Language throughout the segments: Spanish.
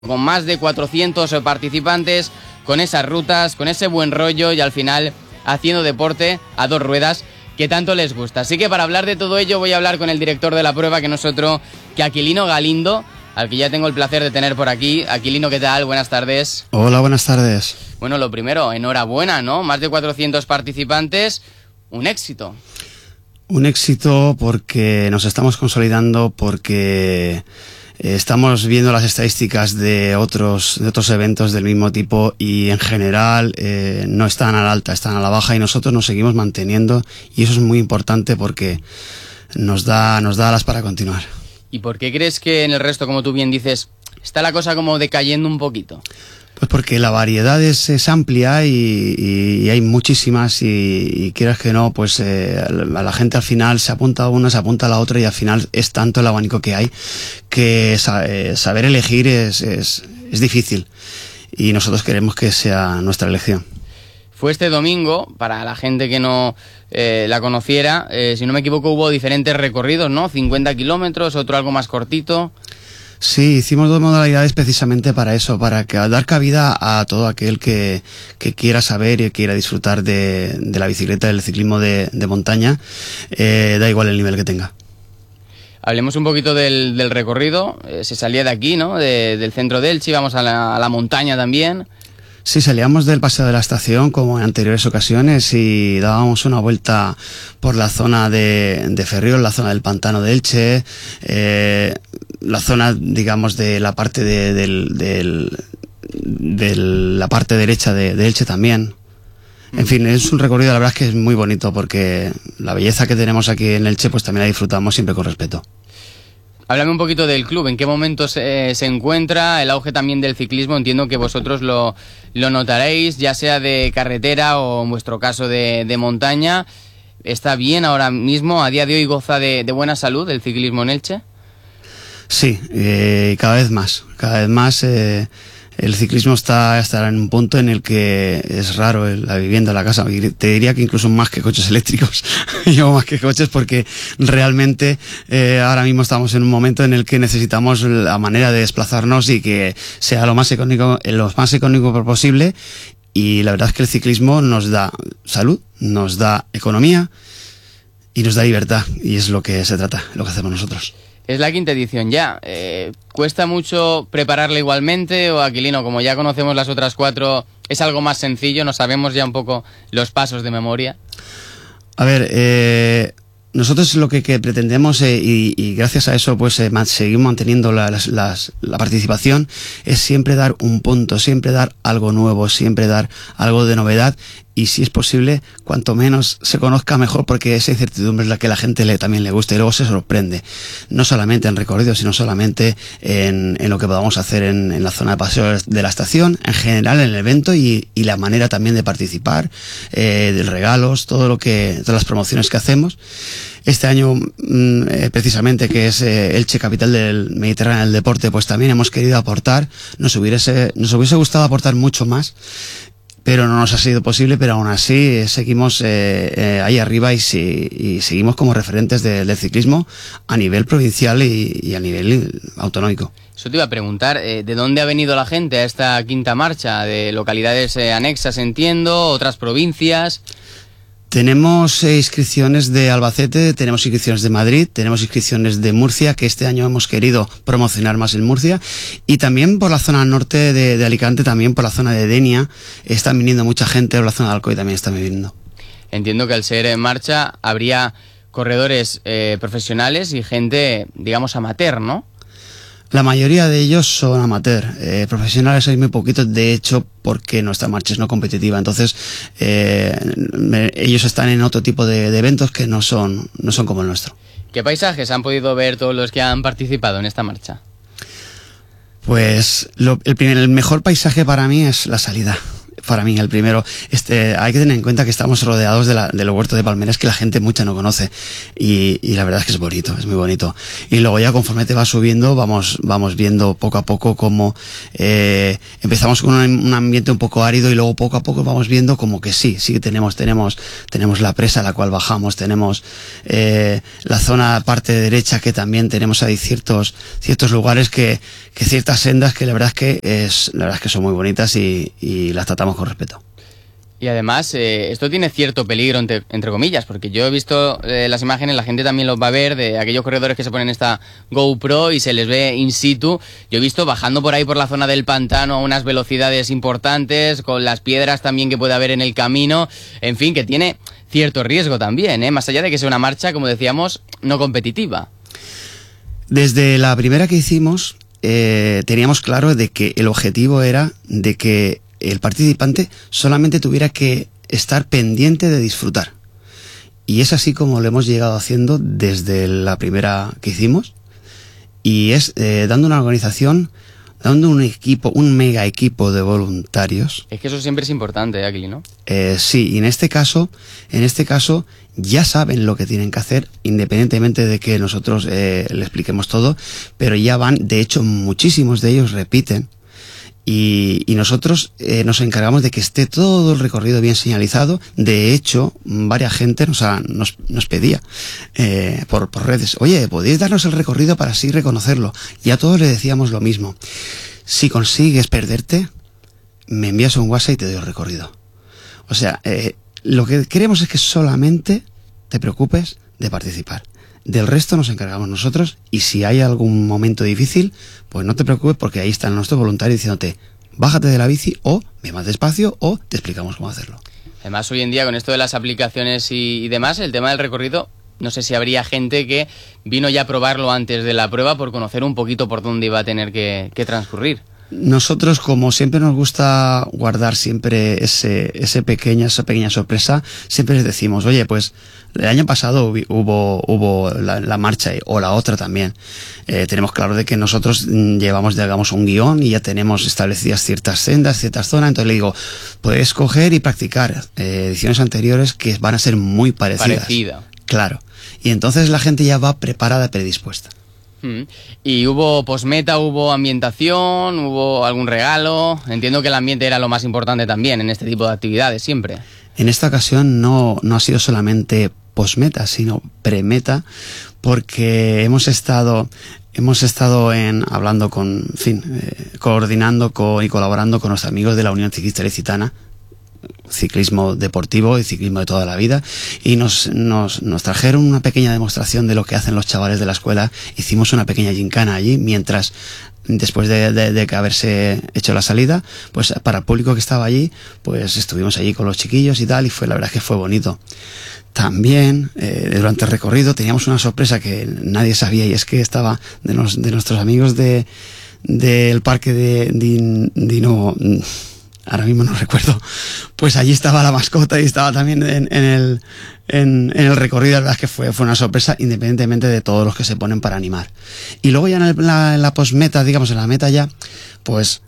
con más de 400 participantes, con esas rutas, con ese buen rollo y al final haciendo deporte a dos ruedas que tanto les gusta. Así que para hablar de todo ello voy a hablar con el director de la prueba, que no es otro que Aquilino Galindo, al que ya tengo el placer de tener por aquí. Aquilino, ¿qué tal? Buenas tardes. Hola, buenas tardes. Bueno, lo primero, enhorabuena, ¿no? Más de 400 participantes, un éxito. Un éxito porque nos estamos consolidando, porque estamos viendo las estadísticas de otros eventos del mismo tipo y en general no están a la alta, están a la baja, y nosotros nos seguimos manteniendo, y eso es muy importante porque nos da alas para continuar. ¿Y por qué crees que en el resto, como tú bien dices, está la cosa como decayendo un poquito? Pues porque la variedad es amplia y hay muchísimas, y quieras que no, pues a la gente al final se apunta a una, se apunta a la otra, y al final es tanto el abanico que hay que saber elegir es difícil, y nosotros queremos que sea nuestra elección. Fue este domingo, para la gente que no la conociera, si no me equivoco hubo diferentes recorridos, ¿no? 50 kilómetros, otro algo más cortito. Sí, hicimos dos modalidades precisamente para eso, para dar cabida a todo aquel que quiera saber y quiera disfrutar de la bicicleta, del ciclismo de montaña, da igual el nivel que tenga. Hablemos un poquito del recorrido. Se salía de aquí, ¿no? Del centro de Elche, íbamos a la montaña también. Sí, salíamos del Paseo de la Estación como en anteriores ocasiones y dábamos una vuelta por la zona de Ferriol, la zona del pantano de Elche, la zona, digamos, de la parte de la parte derecha de Elche también. En fin, es un recorrido, la verdad es que es muy bonito, porque la belleza que tenemos aquí en Elche pues también la disfrutamos siempre con respeto. Háblame un poquito del club, ¿en qué momento se encuentra? El auge también del ciclismo, entiendo que vosotros lo notaréis, ya sea de carretera o en vuestro caso de montaña. ¿Está bien ahora mismo, a día de hoy goza de buena salud el ciclismo en Elche? Sí, cada vez más. El ciclismo está en un punto en el que es raro la vivienda, la casa. Te diría que incluso más que coches eléctricos, yo más que coches, porque realmente ahora mismo estamos en un momento en el que necesitamos la manera de desplazarnos y que sea lo más económico posible. Y la verdad es que el ciclismo nos da salud, nos da economía y nos da libertad, y es lo que se trata, lo que hacemos nosotros. Es la quinta edición ya. ¿Cuesta mucho prepararla igualmente, o, Aquilino, como ya conocemos las otras cuatro, es algo más sencillo? ¿No sabemos ya un poco los pasos de memoria? A ver, nosotros lo que pretendemos, y gracias a eso pues seguimos manteniendo la participación, es siempre dar un punto, siempre dar algo nuevo, siempre dar algo de novedad, y si es posible, cuanto menos se conozca mejor, porque esa incertidumbre es la que a la gente también le gusta, y luego se sorprende, no solamente en recorridos, sino solamente en lo que podamos hacer en la zona de paseo de la estación, en general en el evento, y la manera también de participar, de regalos, todas las promociones que hacemos. Este año, precisamente, que es Elche, capital del Mediterráneo del deporte, pues también hemos querido aportar. Nos hubiese gustado aportar mucho más, pero no nos ha sido posible, pero aún así seguimos ahí arriba, y seguimos como referentes del ciclismo a nivel provincial y a nivel autonómico. Eso te iba a preguntar, ¿de dónde ha venido la gente a esta quinta marcha? ¿De localidades anexas, entiendo, otras provincias? Tenemos inscripciones de Albacete, tenemos inscripciones de Madrid, tenemos inscripciones de Murcia, que este año hemos querido promocionar más en Murcia, y también por la zona norte de Alicante, también por la zona de Denia, están viniendo mucha gente, por la zona de Alcoy también están viniendo. Entiendo que al ser en marcha habría corredores profesionales y gente, digamos, amateur, ¿no? La mayoría de ellos son amateur, profesionales hay muy poquitos, de hecho, porque nuestra marcha es no competitiva. Entonces, ellos están en otro tipo de eventos que no son como el nuestro. ¿Qué paisajes han podido ver todos los que han participado en esta marcha? Pues el mejor paisaje para mí es la salida. para mí el primero. Hay que tener en cuenta que estamos rodeados del huerto de palmeras que la gente mucha no conoce y la verdad es que es bonito, es muy bonito. Y luego ya conforme te vas subiendo vamos viendo poco a poco cómo empezamos con un ambiente un poco árido y luego poco a poco vamos viendo como que sí que tenemos la presa a la cual bajamos, tenemos la zona parte derecha que también tenemos ahí ciertos lugares que ciertas sendas que la verdad es que son muy bonitas y las tratamos con respeto. Y además, esto tiene cierto peligro, entre comillas, porque yo he visto las imágenes, la gente también los va a ver, de aquellos corredores que se ponen esta GoPro y se les ve in situ. Yo he visto bajando por ahí por la zona del pantano a unas velocidades importantes, con las piedras también que puede haber en el camino, en fin, que tiene cierto riesgo también, más allá de que sea una marcha, como decíamos, no competitiva. Desde la primera que hicimos, teníamos claro de que el objetivo era de que el participante solamente tuviera que estar pendiente de disfrutar. Y es así como lo hemos llegado haciendo desde la primera que hicimos. Y es dando una organización, dando un equipo, un mega equipo de voluntarios. Es que eso siempre es importante, Akili, ¿no? Sí, y en este caso ya saben lo que tienen que hacer, independientemente de que nosotros le expliquemos todo, pero ya van, de hecho muchísimos de ellos repiten. Y nosotros nos encargamos de que esté todo el recorrido bien señalizado. De hecho, varias gente nos pedía por redes, oye, ¿podéis darnos el recorrido para así reconocerlo? Y a todos le decíamos lo mismo. Si consigues perderte, me envías un WhatsApp y te doy el recorrido. O sea, lo que queremos es que solamente te preocupes de participar. Del resto nos encargamos nosotros y si hay algún momento difícil, pues no te preocupes porque ahí están nuestros voluntarios diciéndote bájate de la bici o ve más despacio o te explicamos cómo hacerlo. Además, hoy en día con esto de las aplicaciones y demás, el tema del recorrido, no sé si habría gente que vino ya a probarlo antes de la prueba por conocer un poquito por dónde iba a tener que transcurrir. Nosotros, como siempre nos gusta guardar siempre esa pequeña sorpresa, siempre les decimos, oye, pues el año pasado hubo la marcha o la otra también. Tenemos claro de que nosotros llevamos, digamos, un guión y ya tenemos establecidas ciertas sendas, ciertas zonas, entonces le digo, puedes coger y practicar ediciones anteriores que van a ser muy parecidas. Claro. Y entonces la gente ya va preparada, predispuesta. Y hubo postmeta, hubo ambientación, hubo algún regalo. Entiendo que el ambiente era lo más importante también en este tipo de actividades, siempre. En esta ocasión no ha sido solamente postmeta, sino premeta, porque hemos estado hablando coordinando y colaborando con los amigos de la Unión Ciclista Ilicitana, ciclismo deportivo y ciclismo de toda la vida, y nos trajeron una pequeña demostración de lo que hacen los chavales de la escuela. Hicimos una pequeña gincana allí mientras, después de que haberse hecho la salida, pues para el público que estaba allí, pues estuvimos allí con los chiquillos y tal, y la verdad es que fue bonito. También durante el recorrido teníamos una sorpresa que nadie sabía, y es que estaba de nuestros amigos del parque de Dino, ahora mismo no recuerdo, pues allí estaba la mascota y estaba también en el recorrido. La verdad es que fue una sorpresa, independientemente de todos los que se ponen para animar. Y luego ya en la postmeta, digamos en la meta ya, pues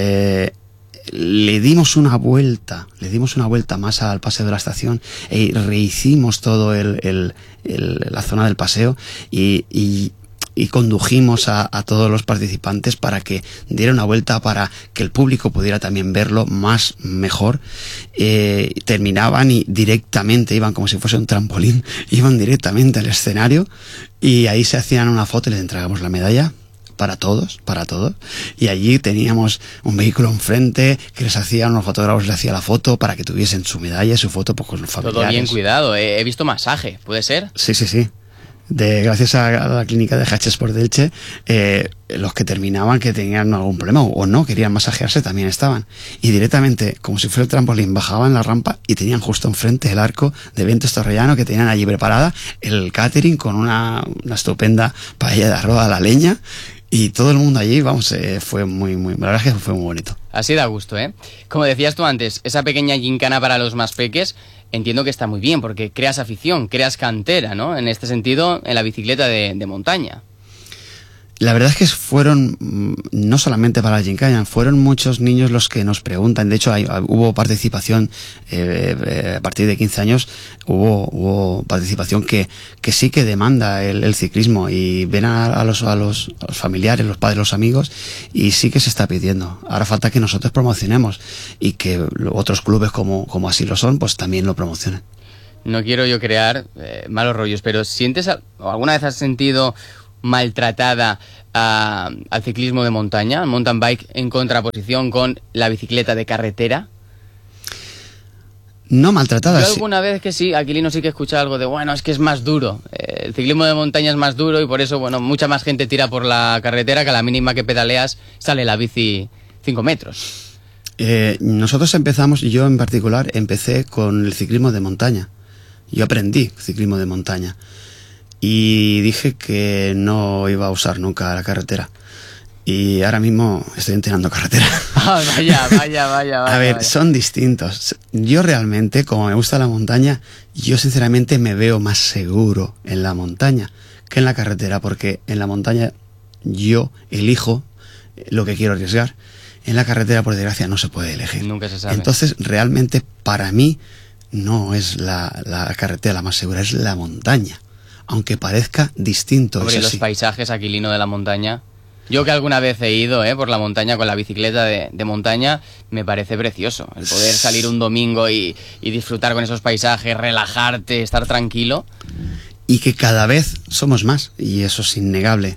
le dimos una vuelta más al paseo de la estación e rehicimos todo la zona del paseo y condujimos a todos los participantes para que diera una vuelta, para que el público pudiera también verlo mejor. Terminaban y directamente iban, como si fuese un trampolín, iban directamente al escenario y ahí se hacían una foto y les entregamos la medalla para todos, y allí teníamos un vehículo enfrente que les hacían, unos fotógrafos les hacía la foto para que tuviesen su medalla y su foto pues, con los familiares. Todo bien cuidado, he visto masaje, ¿puede ser? Sí. Gracias a la clínica de Hatches por Delche, los que terminaban, que tenían algún problema o no querían masajearse, también estaban. Y directamente, como si fuera el trampolín, bajaban la rampa y tenían justo enfrente el arco de Vientos Torrellano, que tenían allí preparada el catering con una estupenda paella de arroz a la leña. Y todo el mundo allí, vamos, fue muy, la verdad es que fue muy bonito. Así da gusto, ¿eh? Como decías tú antes, esa pequeña gincana para los más peques, entiendo que está muy bien, porque creas afición, creas cantera, ¿no? En este sentido, en la bicicleta de montaña. La verdad es que fueron, no solamente para la Gincana, fueron muchos niños los que nos preguntan. De hecho, hubo participación, a partir de 15 años, hubo participación que sí que demanda el ciclismo, y ven a los familiares, los padres, los amigos, y sí que se está pidiendo. Ahora falta que nosotros promocionemos y que otros clubes como así lo son, pues también lo promocionen. No quiero yo crear malos rollos, pero ¿alguna vez has sentido maltratada al ciclismo de montaña, al mountain bike, en contraposición con la bicicleta de carretera? No maltratada. Yo alguna vez que sí, Aquilino sí que he escuchado algo de, bueno, es que es más duro. El ciclismo de montaña es más duro y por eso, bueno, mucha más gente tira por la carretera, que a la mínima que pedaleas sale la bici 5 metros. Nosotros empezamos, yo en particular, empecé con el ciclismo de montaña. Yo aprendí ciclismo de montaña. Y dije que no iba a usar nunca la carretera. Y ahora mismo estoy entrenando carretera. Oh, vaya. A ver, son distintos. Yo realmente, como me gusta la montaña, yo sinceramente me veo más seguro en la montaña que en la carretera, porque en la montaña yo elijo lo que quiero arriesgar. En la carretera, por desgracia, no se puede elegir. Nunca se sabe. Entonces, realmente, para mí, no es la carretera la más segura, es la montaña. Aunque parezca distinto. Sobre los paisajes, Aquilino, de la montaña. Yo que alguna vez he ido por la montaña con la bicicleta de montaña, me parece precioso. El poder salir un domingo y disfrutar con esos paisajes, relajarte, estar tranquilo. Y que cada vez somos más, y eso es innegable.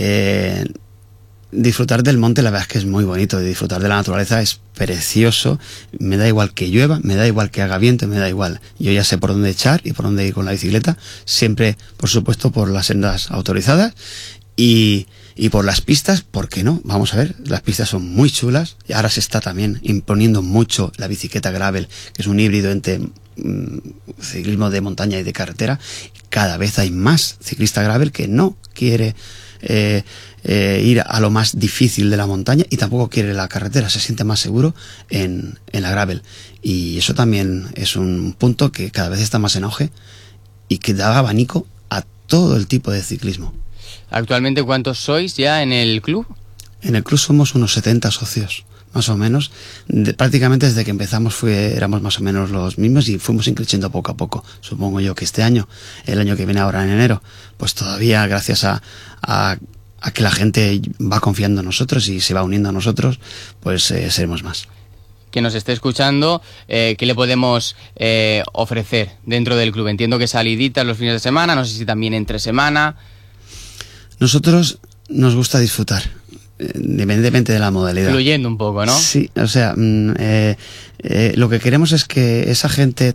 Disfrutar del monte, la verdad es que es muy bonito. Disfrutar de la naturaleza es precioso. Me da igual que llueva, me da igual que haga viento, me da igual. Yo ya sé por dónde echar y por dónde ir con la bicicleta. Siempre, por supuesto, por las sendas autorizadas y por las pistas, ¿por qué no? Vamos a ver, las pistas son muy chulas. Y ahora se está también imponiendo mucho la bicicleta gravel, que es un híbrido entre ciclismo de montaña y de carretera. Cada vez hay más ciclista gravel que no quiere ir a lo más difícil de la montaña y tampoco quiere la carretera, se siente más seguro en la gravel, y eso también es un punto que cada vez está más en auge y que da abanico a todo el tipo de ciclismo. ¿Actualmente cuántos sois ya en el club? En el club somos unos 70 socios, más o menos. Prácticamente desde que empezamos éramos más o menos los mismos y fuimos creciendo poco a poco. Supongo yo que este año, el año que viene ahora en enero, pues todavía gracias a que la gente va confiando en nosotros y se va uniendo a nosotros, pues seremos más. Que nos esté escuchando, ¿qué le podemos ofrecer dentro del club? Entiendo que saliditas los fines de semana, no sé si también entre semana. Nosotros nos gusta disfrutar, independientemente de la modalidad. Fluyendo un poco, ¿no? Sí, o sea, lo que queremos es que esa gente,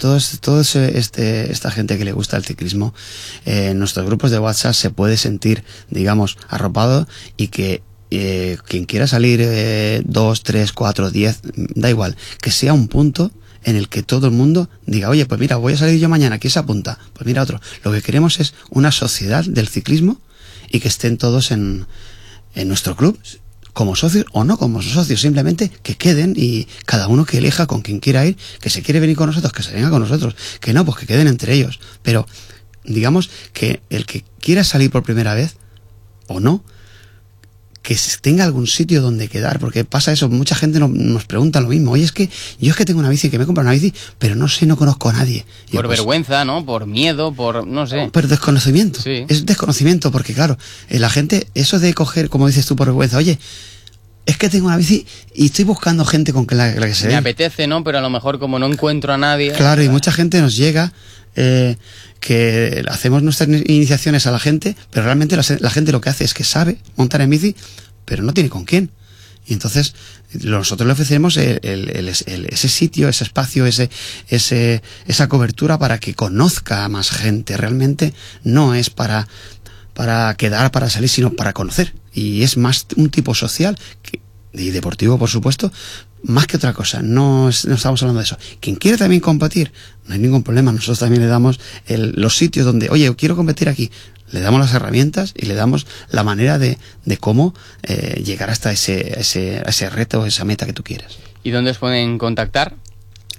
esta gente que le gusta el ciclismo, en nuestros grupos de WhatsApp se puede sentir, digamos, arropado, y que quien quiera salir 2, 3, 4, 10, da igual, que sea un punto en el que todo el mundo diga, oye, pues mira, voy a salir yo mañana, ¿quién se apunta? Pues mira otro. Lo que queremos es una sociedad del ciclismo y que estén todos en nuestro club, como socios o no como socios, simplemente que queden y cada uno que elija con quien quiera ir, que se quiere venir con nosotros, que se venga con nosotros, que no, pues que queden entre ellos. Pero digamos que el que quiera salir por primera vez o no, que tenga algún sitio donde quedar, porque pasa eso, mucha gente nos pregunta lo mismo, oye, yo es que tengo una bici, que me he comprado una bici, pero no conozco a nadie. Y por vergüenza, ¿no? Por miedo, no sé. Pero desconocimiento, sí. Es desconocimiento, porque claro, la gente, eso de coger, como dices tú, por vergüenza, oye, es que tengo una bici y estoy buscando gente con la que se me apetece, ¿no? Pero a lo mejor como no encuentro a nadie. Claro, y mucha gente nos llega, que hacemos nuestras iniciaciones a la gente, pero realmente la gente lo que hace es que sabe montar en bici, pero no tiene con quién. Y entonces nosotros le ofrecemos ese sitio, ese espacio, esa cobertura para que conozca a más gente. Realmente no es para quedar, para salir, sino para conocer. Y es más un tipo social y deportivo, por supuesto, más que otra cosa. No estamos hablando de eso. Quien quiere también competir, no hay ningún problema. Nosotros también le damos los sitios donde, oye, quiero competir aquí. Le damos las herramientas y le damos la manera de cómo llegar hasta ese reto, esa meta que tú quieres. ¿Y dónde os pueden contactar?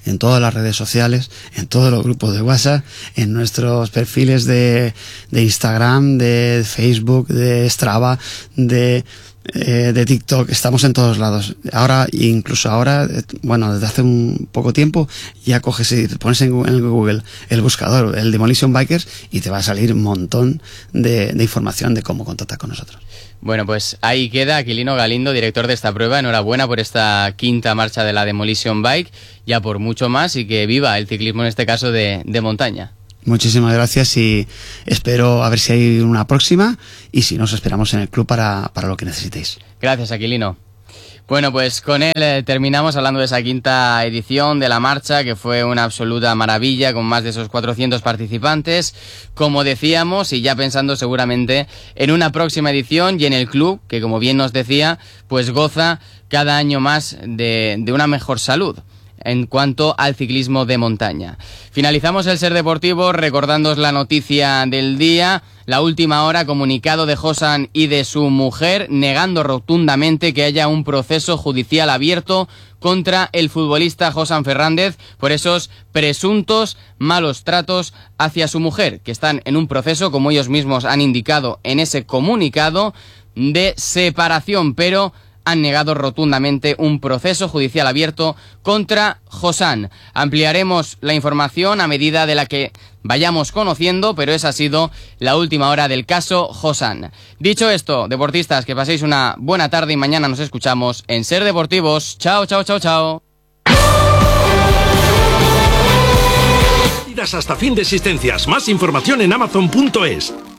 en todas las redes sociales, en todos los grupos de WhatsApp, en nuestros perfiles de Instagram, de Facebook, de Strava, de TikTok. Estamos en todos lados. Ahora, incluso ahora, bueno, desde hace un poco tiempo, ya coges y te pones en Google el buscador, el Demolition Bikers, y te va a salir un montón de información de cómo contactar con nosotros. Bueno, pues ahí queda Aquilino Galindo, director de esta prueba. Enhorabuena por esta quinta marcha de la Demolition Bike, ya por mucho más, y que viva el ciclismo, en este caso de montaña. Muchísimas gracias y espero a ver si hay una próxima, y si no, os esperamos en el club para lo que necesitéis. Gracias, Aquilino. Bueno, pues con él terminamos hablando de esa quinta edición de la marcha, que fue una absoluta maravilla, con más de esos 400 participantes, como decíamos, y ya pensando seguramente en una próxima edición y en el club, que como bien nos decía, pues goza cada año más de una mejor salud en cuanto al ciclismo de montaña. Finalizamos el Ser Deportivo recordándoos la noticia del día. La última hora, comunicado de Josan y de su mujer, negando rotundamente que haya un proceso judicial abierto contra el futbolista Josan Fernández por esos presuntos malos tratos hacia su mujer, que están en un proceso, como ellos mismos han indicado en ese comunicado, de separación, pero han negado rotundamente un proceso judicial abierto contra Josan. Ampliaremos la información a medida de la que vayamos conociendo, pero esa ha sido la última hora del caso Josan. Dicho esto, deportistas, que paséis una buena tarde y mañana nos escuchamos en Ser Deportivos. Chao, chao, chao, chao. Hasta fin de existencias. Más información en Amazon.es.